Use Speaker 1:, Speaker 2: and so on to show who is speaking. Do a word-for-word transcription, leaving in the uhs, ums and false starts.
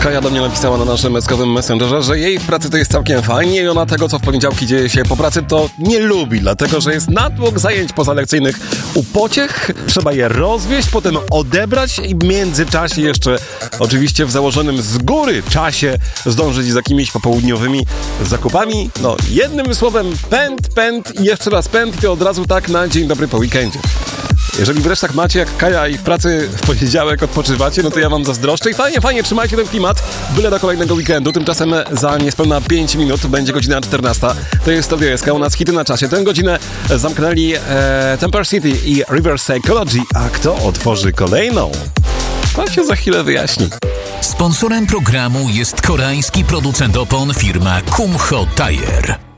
Speaker 1: Kaja do mnie napisała na naszym meskowym messengerze, że jej w pracy to jest całkiem fajnie i ona tego, co w poniedziałki dzieje się po pracy, to nie lubi, dlatego, że jest natłok zajęć pozalekcyjnych u pociech, trzeba je rozwieźć, potem odebrać i w międzyczasie jeszcze oczywiście w założonym z góry czasie zdążyć z jakimiś popołudniowymi zakupami. No, jednym słowem pęd, pęd i jeszcze raz pęd i od razu tak na dzień dobry po weekendzie. Jeżeli wreszcie tak macie jak Kaja i w pracy w poniedziałek odpoczywacie, no to ja wam zazdroszczę i fajnie, fajnie, trzymajcie ten klimat, byle do kolejnego weekendu. Tymczasem za niespełna pięć minut będzie godzina czternasta. To jest Studio S K, u nas hity na czasie. Tę godzinę zamknęli e, Temper City i Reverse Psychology, a kto otworzy kolejną? To się za chwilę wyjaśni.
Speaker 2: Sponsorem programu jest koreański producent opon firma Kumho Tire.